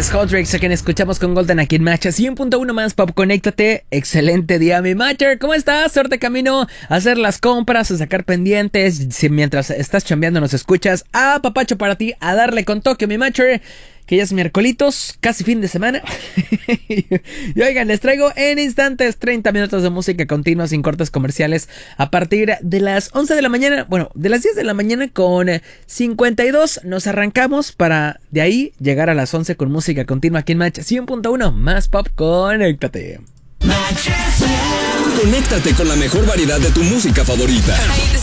es Hotrix, a quien escuchamos con Golden aquí en Match 100.1 más Pop. Conéctate, excelente día mi Matcher, ¿cómo estás? Suerte camino a hacer las compras, a sacar pendientes. Si mientras estás chambeando nos escuchas, papacho para ti, a darle con toque mi Matcher, que ya es miércolitos, casi fin de semana. Y oigan, les traigo en instantes 30 minutos de música continua sin cortes comerciales a partir de las 11 de la mañana, bueno, de las 10 de la mañana con 52 nos arrancamos para de ahí llegar a las 11 con música continua aquí en Match 100.1 más Pop. Conéctate. Conéctate con la mejor variedad de tu música favorita.